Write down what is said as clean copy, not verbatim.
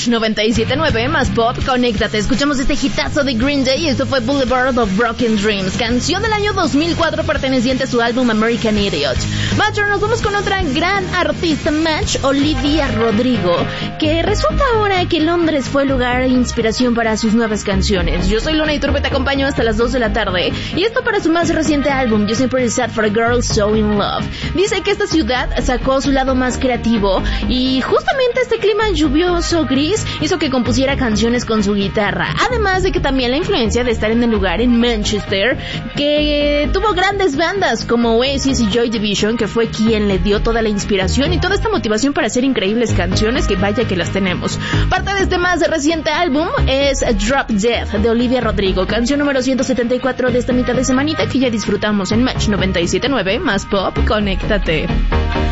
Match 97.9 más pop, conéctate. Escuchamos este hitazo de Green Day y esto fue Boulevard of Broken Dreams, canción del año 2004 perteneciente a su álbum American Idiot. Matcher, nos vamos con otra gran artista, Match, Olivia Rodrigo, que resulta ahora que Londres fue el lugar de inspiración para sus nuevas canciones. Yo soy Luna Iturbe, te acompaño hasta las 2 de la tarde y esto para su más reciente álbum, You Simply Sad for a Girl So in Love. Dice que esta ciudad sacó su lado más creativo y justamente este clima lluvioso gris hizo que compusiera canciones con su guitarra, además de que también la influencia de estar en el lugar en Manchester, que tuvo grandes bandas como Oasis y Joy Division, que fue quien le dio toda la inspiración y toda esta motivación para hacer increíbles canciones, que vaya que las tenemos. Parte de este más reciente álbum es Drop Dead de Olivia Rodrigo, canción número 174 de esta mitad de semanita que ya disfrutamos en Match 97.9 más pop, conéctate.